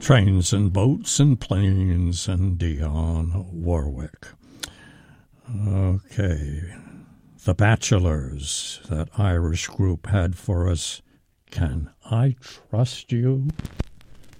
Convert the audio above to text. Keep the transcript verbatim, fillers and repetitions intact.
Trains and Boats and Planes and Dionne Warwick. Okay. The Bachelors, that Irish group, had for us Can I Trust You?